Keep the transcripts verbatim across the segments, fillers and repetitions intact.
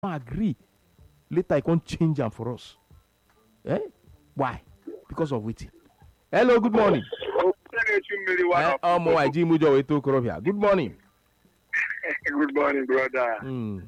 agree. Later, I can't change them for us. Eh? Why? Because of waiting. Hello, good morning. Eh, um, I G Mujo we talk here. Good morning. Good morning, brother. Mm.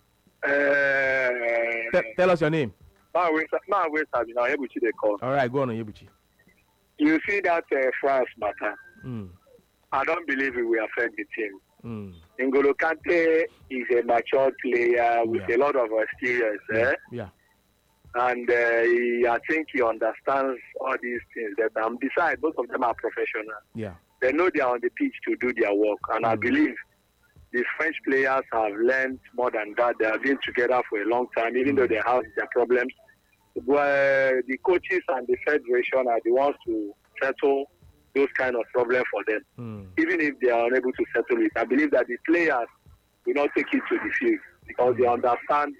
Uh, Te- tell us your name. my ways, my ways have been able to call. All right, go on, Yebuchi. You see that uh, France matter. Mm. I don't believe it will affect the team. Mm. N'Golo Kante is a mature player with Yeah. a lot of experience, Yeah. eh? Yeah. and uh, he, I think he understands all these things. That um, besides, both of them are professional. Yeah. They know they are on the pitch to do their work, and I Mm. believe the French players have learned more than that. They have been together for a long time, even Mm. though they have their problems. But the coaches and the federation are the ones to settle those kind of problems for them. Mm. Even if they are unable to settle it, I believe that the players will not take it to the field because they understand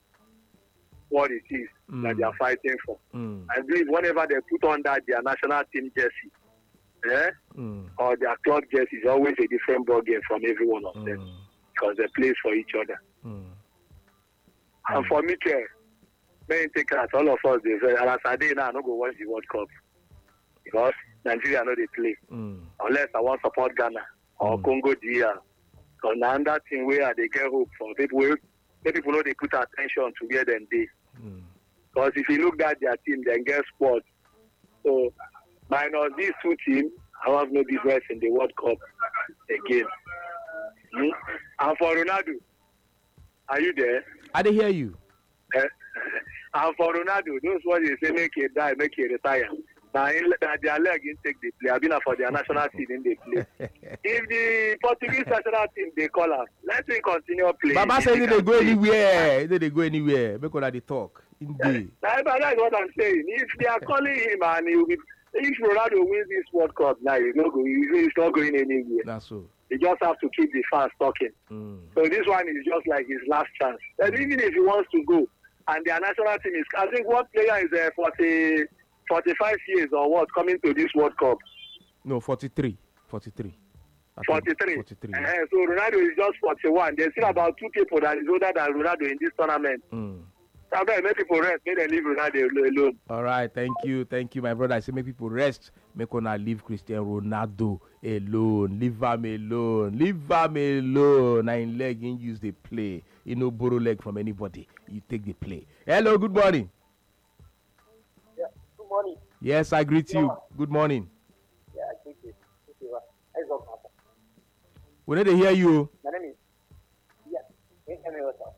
what it is Mm. that they are fighting for. Mm. I believe whenever they put on that their national team jersey, eh, Mm. or their club jersey, is always a different ball game from every one of them Mm. because they play for each other. Mm. And for me, Chair, may take us, all of us, they say, and as I day now, I don't go watch the World Cup because Nigeria know they play. Mm. Unless I want to support Ghana or Mm. Congo D R. Because now that thing where they get hope for people, where make people know they put attention to where them dey. Mm. Because if you look at their team, then get sport. So minus these two teams, I have no business in the World Cup again. Hmm? And for Ronaldo, are you there? I didn't hear you. Eh? And for Ronaldo, those ones they say make it die, make it retire. Now, in, now their leg in take the play. I've been for their national team in the play. If the Portuguese national team they call us, let him continue playing. Baba If said he they can go play. anywhere. They go anywhere. Make una dey talk. Indeed. That- That's what I'm saying. If they are calling him and he will be, if Ronaldo wins this World Cup now, he's not going. He's not going anywhere. That's so. He just have to keep the fans talking. Mm. So this one is just like his last chance. And even if he wants to go, and their national team is, I think what player is uh, forty, forty-five years or what coming to this World Cup? No, forty-three. forty-three. I think forty-three. forty-three. Uh, so Ronaldo is just forty-one. There's still about two people that is older than Ronaldo in this tournament. Mm. So I bet make people rest, make them leave Ronaldo alone. All right, thank you, thank you, my brother. I say make people rest, make una leave Cristiano Ronaldo alone, leave him alone, leave him alone. Na in leg in use the play, you no borrow leg from anybody. You take the play. Hello, good morning. Yeah, good morning. Yes, I greet you. Good morning. Yeah, I think it. It's okay. We need to hear you. My name is. Yeah, can you hear me also?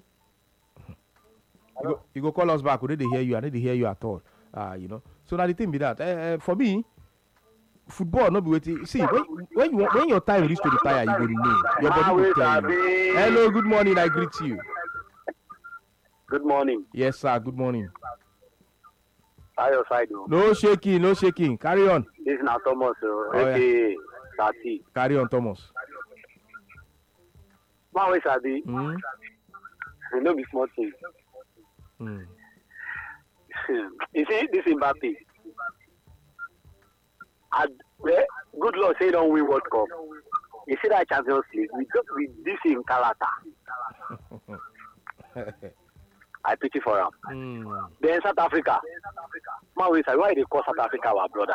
You go, you go call us back. We need to hear you. I need to hear you at all. Uh, you know. So now the thing be that uh, uh, for me, football not be waiting. See, when, when you want- when your time reach to retire, you go know. Your body will tell you. Hello, good morning. I greet you. Good morning. Yes, sir. Good morning. How your side? No shaking, no shaking. Carry on. This is not Thomas, Oh, yeah. thirty. Carry on, Thomas. My way, Sabi. Mm? You know, be small thing. Mm. You see, this Mbappe. And, well, good Lord say don't win World Cup. You see that Champions League, we just with this in character. I pity for him. Mm. Then South Africa. My way, why they call South Africa our brother?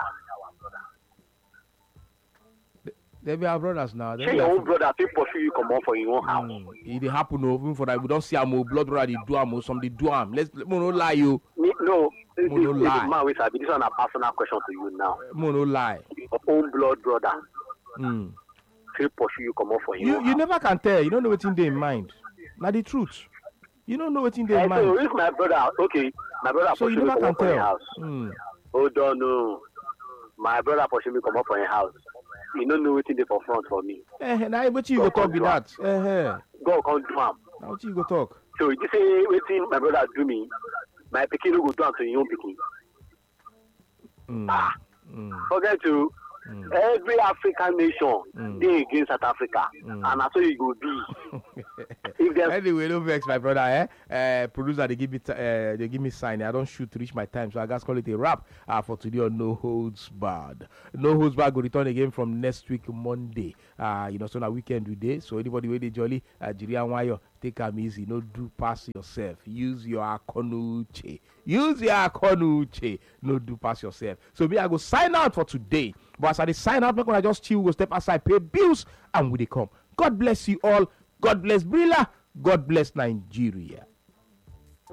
They be our brothers now. They Say be your our- own brother, people pursue you come out for your own house. Mm. It dey happen no even for that. We don't see am o blood brother dey do am o some dey do am. Let's mo no lie you. Me, no, this, Mo no this, lie. man, wait, Sabi, this one a personal question to you now. Mo no lie. Your own blood brother, Mm. say pursue you come out for your You own you house. never can tell. You don't know wetin dey in mind. Na the truth. You don't know wetin dey in Eh, so mind. if my brother, okay, my brother So you pursue me never come can out for your tell. house. Mm. Hold on, no. My brother pursue me come out for your house. You don't know wetin dey for front for me. Eh, na wetin you go talk be that. Eh, eh. God can't do am. Na wetin you go talk. So you say wetin my brother do me, my pikin no go do am to your own pikin. Mm. Ah, Mm. forget to. Mm. Every African nation Mm. dey against South Africa, Mm. and na so e go be. If them Anyway, no vex, my brother. Eh? Uh, producer, they give me t- uh, they give me sign. I don't shoot to reach my time, so I guys call it a wrap uh, for today on No Holds Barred. No Holds Barred will return again from next week Monday. Uh, you know, so now weekend we day. So anybody where they jolly, uh, Jirian Wayo, take them easy. No do pass yourself. Use your akonuche. Use your akonuche. No do pass yourself. So me, I go sign out for today. But as I dey sign out, make I just chill, go step aside, pay bills, and we dey come. God bless you all. God bless Brilla. God bless Nigeria.